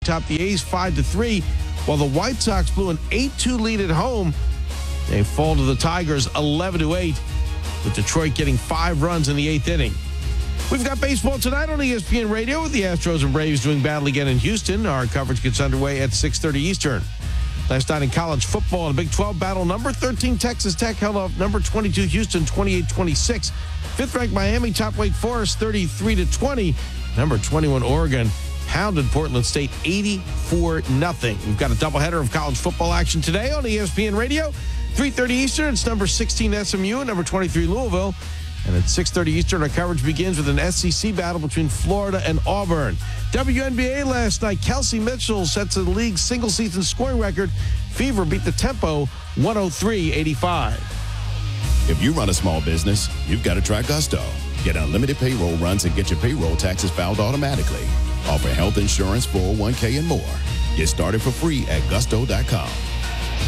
topped the A's 5-3, while the White Sox blew an 8-2 lead at home. They fall to the Tigers 11-8, with Detroit getting 5 runs in the 8th inning. We've got baseball tonight on ESPN Radio with the Astros and Braves doing battle again in Houston. Our coverage gets underway at 6:30 Eastern. Last night in college football in a Big 12 battle, number 13 Texas Tech held off number 22 Houston 28-26. Fifth-ranked Miami topped Wake Forest 33-20. Number 21 Oregon pounded Portland State 84-0. We've got a doubleheader of college football action today on ESPN Radio. 3:30 Eastern, it's number 16 SMU and number 23 Louisville. And at 6:30 Eastern, our coverage begins with an SEC battle between Florida and Auburn. WNBA last night, Kelsey Mitchell sets the league's single-season scoring record. Fever beat the Tempo 103-85. If you run a small business, you've got to try Gusto. Get unlimited payroll runs and get your payroll taxes filed automatically. Offer health insurance, 401k, and more. Get started for free at gusto.com.